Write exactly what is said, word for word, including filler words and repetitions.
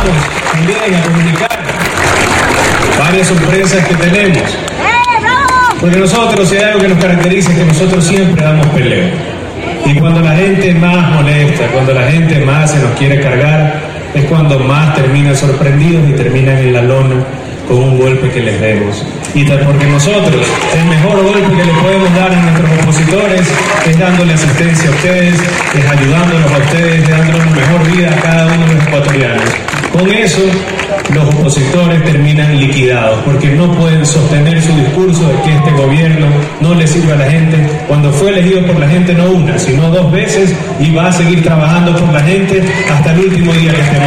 también a comunicar varias sorpresas que tenemos. Porque nosotros, si hay algo que nos caracteriza, es que nosotros siempre damos pelea. Y cuando la gente más molesta, cuando la gente más se nos quiere cargar, es cuando más terminan sorprendidos y terminan en la lona con un golpe que les demos. Y tal porque nosotros, el mejor golpe que le podemos dar a nuestros opositores es dándole asistencia a ustedes, es ayudándolos a ustedes, es dándoles una mejor vida a cada uno de los ecuatorianos. Con eso, los opositores terminan liquidados, porque no pueden sostener su discurso de que este gobierno no le sirve a la gente, cuando fue elegido por la gente no una, sino dos veces, y va a seguir trabajando por la gente hasta el último día que estemos.